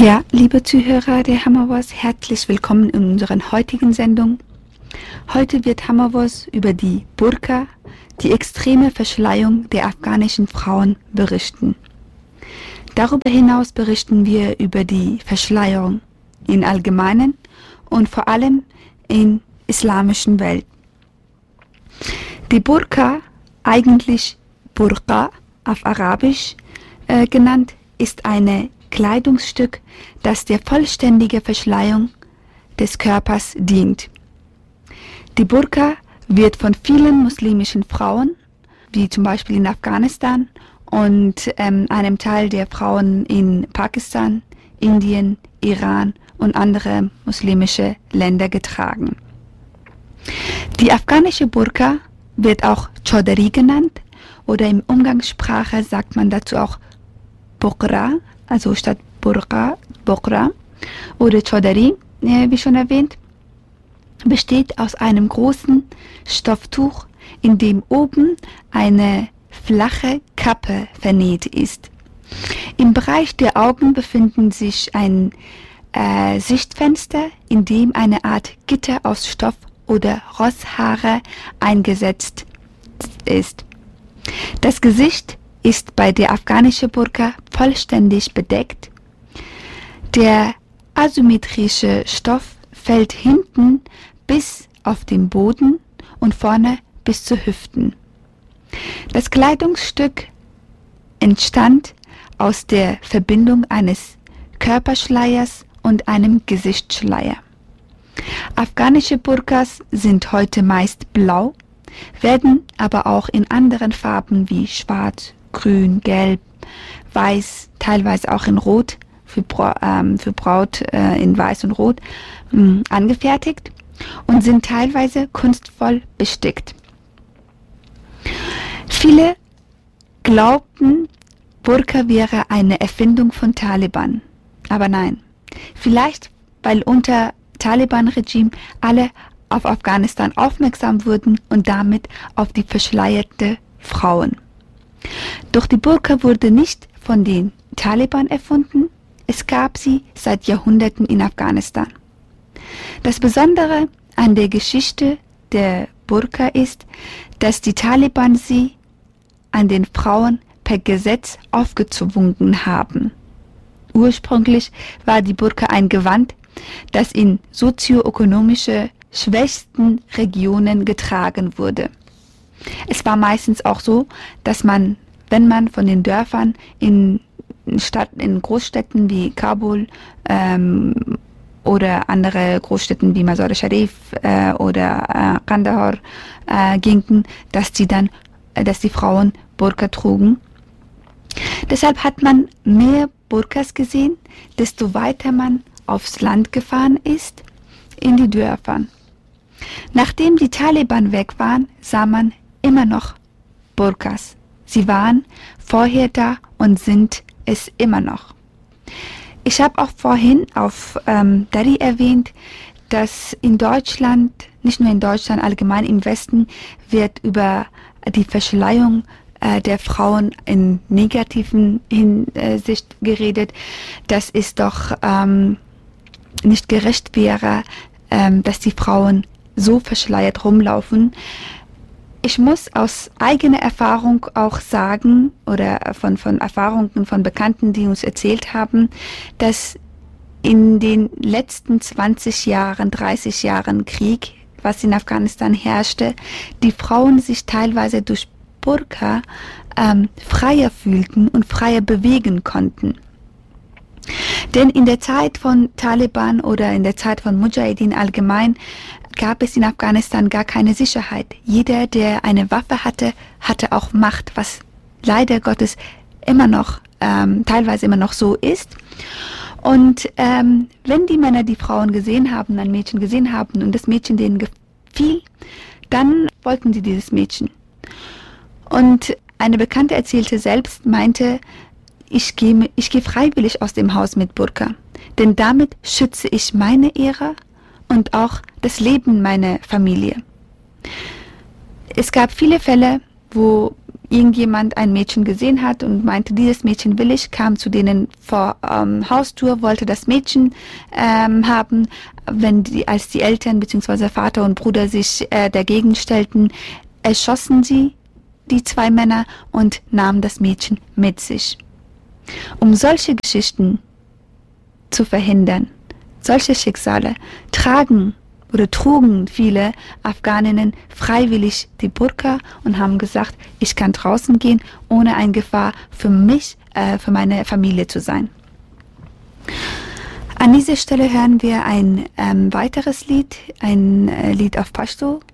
Ja, liebe Zuhörer der Hammerwas, herzlich willkommen in unserer heutigen Sendung. Heute wird Hammerwas über die Burka, die extreme Verschleierung der afghanischen Frauen, berichten. Darüber hinaus berichten wir über die Verschleierung im Allgemeinen und vor allem in islamischen Welt. Die Burka, eigentlich Burqa auf Arabisch genannt, ist ein Kleidungsstück, das der vollständigen Verschleierung des Körpers dient. Die Burka wird von vielen muslimischen Frauen, wie zum Beispiel in Afghanistan und einem Teil der Frauen in Pakistan, Indien, Iran und andere muslimische Länder getragen. Die afghanische Burka wird auch Chaudhary genannt oder im Umgangssprache sagt man dazu auch Bokra, also statt Burqa, Bokra oder Chaudhary, wie schon erwähnt, besteht aus einem großen Stofftuch, in dem oben eine flache Kappe vernäht ist. Im Bereich der Augen befinden sich ein Sichtfenster, in dem eine Art Gitter aus Stoff oder Rosshaare eingesetzt ist. Das Gesicht ist bei der afghanischen Burka vollständig bedeckt. Der asymmetrische Stoff fällt hinten bis auf den Boden und vorne bis zu Hüften. Das Kleidungsstück entstand aus der Verbindung eines Körperschleiers und einem Gesichtsschleier. Afghanische Burkas sind heute meist blau, werden aber auch in anderen Farben wie schwarz, grün, gelb, weiß, teilweise auch in Rot, für Braut in Weiß und Rot angefertigt und sind teilweise kunstvoll bestickt. Viele glaubten, Burka wäre eine Erfindung von Taliban. Aber nein, vielleicht weil unter Taliban-Regime alle auf Afghanistan aufmerksam wurden und damit auf die verschleierte Frauen. Doch die Burka wurde nicht von den Taliban erfunden, es gab sie seit Jahrhunderten in Afghanistan. Das Besondere an der Geschichte der Burka ist, dass die Taliban sie an den Frauen per Gesetz aufgezwungen haben. Ursprünglich war die Burka ein Gewand, das in sozioökonomische schwächsten Regionen getragen wurde. Es war meistens auch so, dass man, wenn man von den Dörfern in Großstädten wie Kabul oder andere Großstädten wie Mazar-e Sharif oder Kandahar gingen, dass die Frauen Burka trugen. Deshalb hat man mehr Burkas gesehen, desto weiter man aufs Land gefahren ist, in die Dörfer. Nachdem die Taliban weg waren, sah man immer noch Burkas. Sie waren vorher da und sind es immer noch. Ich habe auch vorhin auf Dari erwähnt, dass in Deutschland, nicht nur in Deutschland, allgemein im Westen, wird über die Verschleierung der Frauen in negativen Hinsicht geredet, dass es doch nicht gerecht wäre, dass die Frauen so verschleiert rumlaufen. Ich muss aus eigener Erfahrung auch sagen, oder von Erfahrungen von Bekannten, die uns erzählt haben, dass in den letzten 20 Jahren, 30 Jahren Krieg, was in Afghanistan herrschte, die Frauen sich teilweise durch Burka freier fühlten und freier bewegen konnten. Denn in der Zeit von Taliban oder in der Zeit von Mujahideen allgemein gab es in Afghanistan gar keine Sicherheit. Jeder, der eine Waffe hatte, hatte auch Macht, was leider Gottes immer noch, teilweise immer noch so ist. Und wenn die Männer die Frauen gesehen haben, ein Mädchen gesehen haben und das Mädchen denen gefiel, dann wollten sie dieses Mädchen. Und eine Bekannte erzählte selbst, meinte, ich gehe freiwillig aus dem Haus mit Burka, denn damit schütze ich meine Ehre und auch das Leben meiner Familie. Es gab viele Fälle, wo irgendjemand ein Mädchen gesehen hat und meinte, dieses Mädchen will ich, kam zu denen vor Haustür, wollte das Mädchen haben. Als die Eltern bzw. Vater und Bruder sich dagegen stellten, erschossen sie die zwei Männer und nahmen das Mädchen mit sich. Um solche Geschichten zu verhindern, solche Schicksale trugen viele Afghaninnen freiwillig die Burka und haben gesagt, ich kann draußen gehen, ohne eine Gefahr für mich, für meine Familie zu sein. An dieser Stelle hören wir ein weiteres Lied, ein Lied auf Pashto.